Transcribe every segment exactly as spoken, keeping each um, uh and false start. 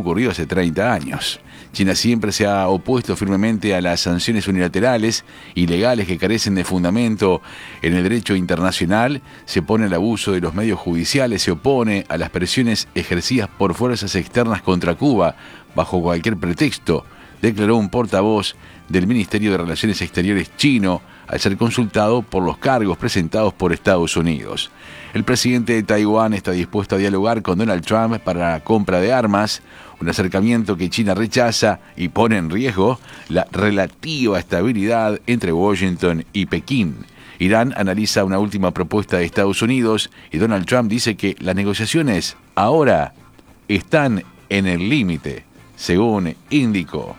ocurrido hace treinta años. China siempre se ha opuesto firmemente a las sanciones unilaterales, ilegales, que carecen de fundamento en el derecho internacional, se opone al abuso de los medios judiciales, se opone a las presiones ejercidas por fuerzas externas contra Cuba bajo cualquier pretexto, declaró un portavoz del Ministerio de Relaciones Exteriores chino al ser consultado por los cargos presentados por Estados Unidos. El presidente de Taiwán está dispuesto a dialogar con Donald Trump para la compra de armas, un acercamiento que China rechaza y pone en riesgo la relativa estabilidad entre Washington y Pekín. Irán analiza una última propuesta de Estados Unidos y Donald Trump dice que las negociaciones ahora están en el límite, según indicó.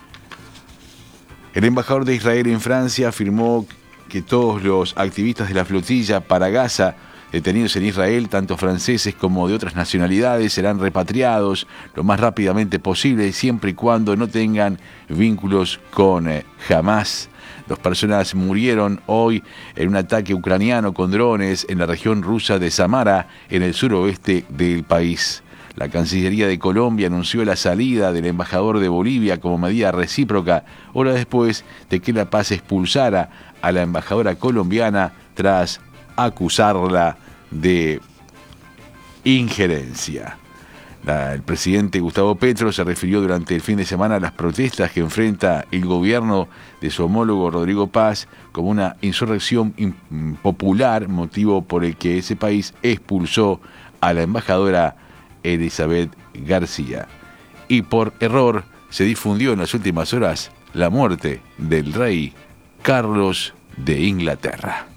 El embajador de Israel en Francia afirmó que todos los activistas de la flotilla para Gaza detenidos en Israel, tanto franceses como de otras nacionalidades, serán repatriados lo más rápidamente posible, siempre y cuando no tengan vínculos con eh, Hamás. Dos personas murieron hoy en un ataque ucraniano con drones en la región rusa de Samara, en el suroeste del país. La Cancillería de Colombia anunció la salida del embajador de Bolivia como medida recíproca, horas después de que La Paz expulsara a la embajadora colombiana tras acusarla de injerencia. La, el presidente Gustavo Petro se refirió durante el fin de semana a las protestas que enfrenta el gobierno de su homólogo Rodrigo Paz como una insurrección impopular, motivo por el que ese país expulsó a la embajadora Elizabeth García. Y por error se difundió en las últimas horas la muerte del rey Carlos de Inglaterra.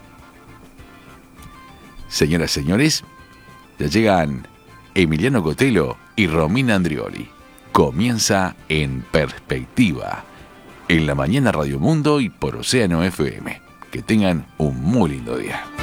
Señoras y señores, ya llegan Emiliano Cotelo y Romina Andrioli. Comienza En Perspectiva, en la mañana Radio Mundo y por Océano F M. Que tengan un muy lindo día.